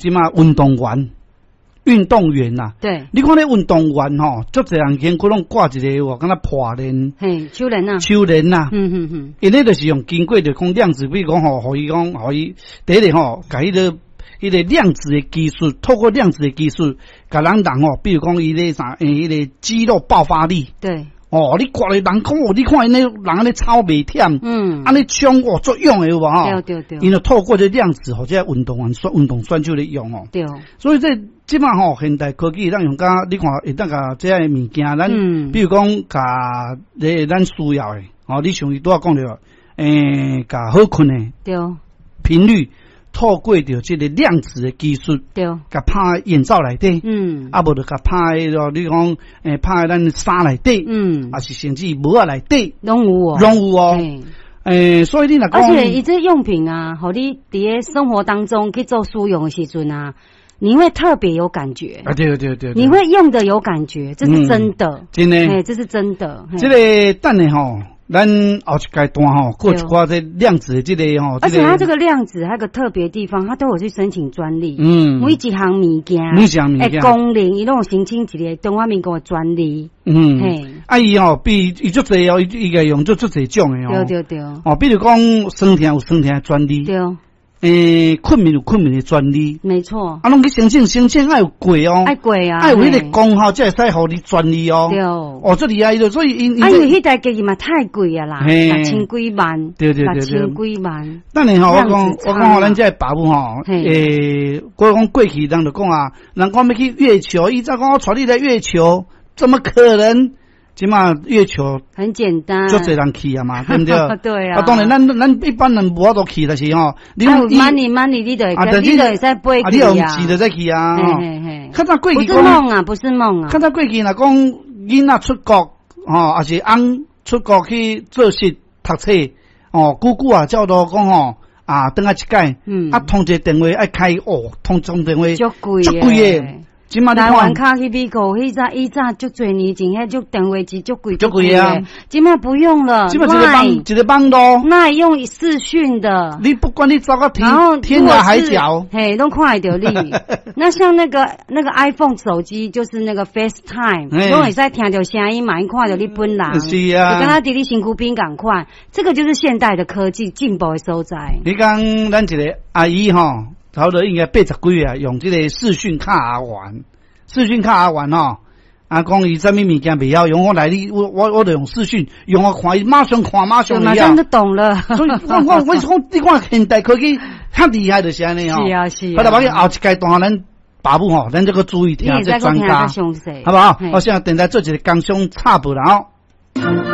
即嘛运动员。运动员呐， 对， 你看那运动员吼，足侪人身躯拢挂一个我敢若破链， 嘿，手链呐， 手链呐，因咧就是用经过着讲量子，比如讲吼，互伊第一个吼，甲迄个量子的技术，透过量子的技术，甲人吼，比如讲伊咧啥，迄个肌肉爆发力， 对。 哦，你挂咧人讲哦，你看那人安尼操袂忝，安尼冲哦作用的有无吼？ 对， 因为透过这量子或者运动员运动选手咧用哦。 对。 所以即马吼现代科技咱用甲你看会当甲这些物件，咱比如讲甲咱需要的，哦，你像伊拄仔讲着，甲好困的， 对， 频率。透过着这个量子的技术， 对， 甲拍眼罩内底，啊无就甲拍咯，你讲拍咱衫内底，啊是甚至帽仔内底， 拢有哦， 所以你若讲， 而且伊这用品啊，互你伫咧生活当中去做使用的时阵啊，你会特别有感觉啊，对， 你会用的有感觉，这是真的， 真的， 这是真的， 这个等下吼。咱后一阶段吼，过一寡这量子的这个吼， 而且它这个量子还有个特别地方，它都有去申请专利。每一项物件，功能伊拢有申请一个中华民国的专利。 伊吼比伊足侪哦，伊个用足侪种的哦。 对。 哦，比如讲酸甜有酸甜的专利。 对。 困眠有困眠的专利， 没错。 拢去申请爱有贵哦， 爱贵啊， 爱有迄个功效才会使互你专利哦。 对。 哦，这厉害的，所以因为迄台机器嘛太贵啊啦，6千几万， 对 ，6千几万。 当然吼，我讲咱这爸母吼，过去人就讲啊，人讲要去月球，伊再讲我带你来月球，怎么可能？即嘛月球很简单， 足侪人去啊嘛，对不对？ 对啊。 当然，咱一般人无法度去，但是吼， 你有 money，你就会使飞去啊。 你有钱就再去啊。较早过去不是梦啊，不是梦啊。 较早过去若讲囡仔出国，还是翁出国去做事读册，久久啊，照到讲等下一届，通一个电话爱开通电话足贵诶。 台湾卡去美国，以早足侪年前，迄足电话机足贵啊！今麦不用了， 今麦一个网络， 那用视讯的。 你不管你走到天涯海角， 嘿，都看得到你。那像那个 iPhone 手机，就是那个 FaceTime，都会使听到声音嘛，看到你本人。 是啊， 就跟他伫你身躯边共款，这个就是现代的科技进步的所在。 你讲咱一个阿姨吼。差不多应该80几啊，用这个视讯卡啊玩吼，讲伊啥物物件袂晓用，我来你我就用视讯，用我看伊马上马上就懂了。 所以我讲你看现代科技较厉害就是安尼吼。 是啊。 好了，后一阶段咱爸母吼，咱这个注意听这专家，好不好？我现在等待做一个工商插播了哦。